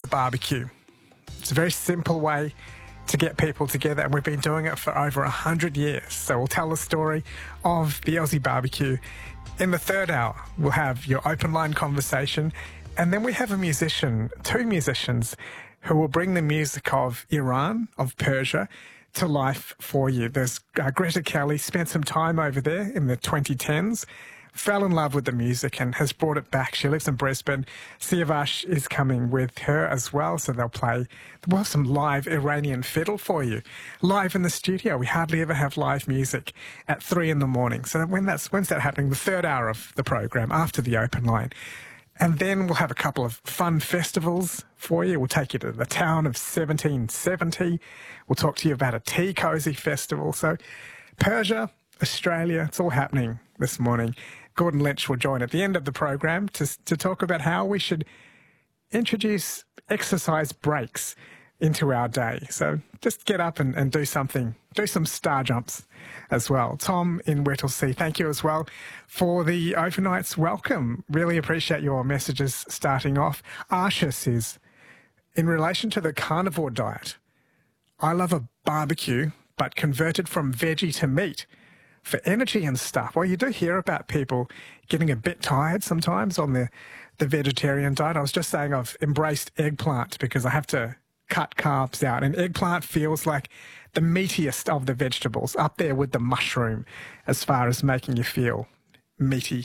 barbecue. It's a very simple way to get people together, and we've been doing it for over 100 years. So we'll tell the story of the Aussie barbecue. In the third hour, we'll have your open line conversation, and then we have two musicians, who will bring the music of Iran, of Persia, to life for you. There's Greta Kelly, spent some time over there in the 2010s, fell in love with the music and has brought it back. She lives in Brisbane. Siavash is coming with her as well, so they'll play some live Iranian fiddle for you. Live in the studio. We hardly ever have live music at 3 a.m. So when's that happening? The third hour of the program, after the open line. And then we'll have a couple of fun festivals for you. We'll take you to the town of 1770. We'll talk to you about a tea cozy festival. So Persia, Australia, it's all happening this morning. Gordon Lynch will join at the end of the program to talk about how we should introduce exercise breaks into our day. So just get up and do something. Do some star jumps as well. Tom in Whittlesea, thank you as well for the overnights. Welcome. Really appreciate your messages starting off. Asha says, in relation to the carnivore diet, I love a barbecue, but converted from veggie to meat for energy and stuff. Well, you do hear about people getting a bit tired sometimes on the vegetarian diet. I was just saying I've embraced eggplant because I have to cut carbs out, and eggplant feels like the meatiest of the vegetables, up there with the mushroom as far as making you feel meaty.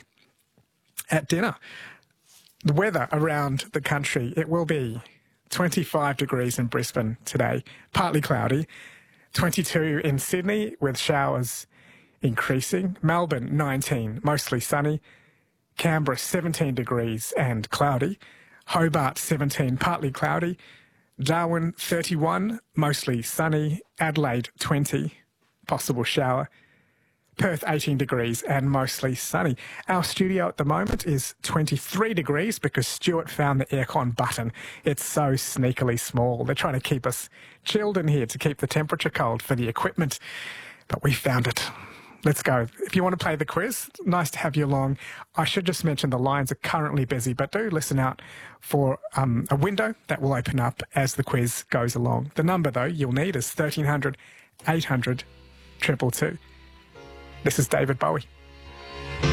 At dinner, the weather around the country, it will be 25 degrees in Brisbane today, partly cloudy, 22 in Sydney with showers increasing, Melbourne 19, mostly sunny, Canberra 17 degrees and cloudy, Hobart 17, partly cloudy, Darwin 31, mostly sunny, Adelaide 20, possible shower, Perth 18 degrees and mostly sunny. Our studio at the moment is 23 degrees because Stuart found the aircon button. It's so sneakily small. They're trying to keep us chilled in here to keep the temperature cold for the equipment, but we found it. Let's go. If you want to play the quiz, nice to have you along. I should just mention the lines are currently busy, but do listen out for a window that will open up as the quiz goes along. The number, though, you'll need is 1300 800 222. This is David Bowie.